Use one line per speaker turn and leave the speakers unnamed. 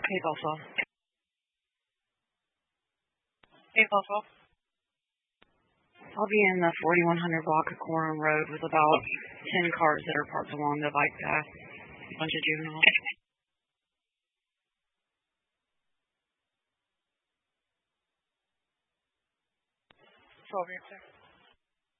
Hey, Bossa.
Hey, Buffalo.
I'll be in the 4100 block of Coram Road with about 10 cars that are parked along the bike path. A bunch of juveniles.
It's over here, sir.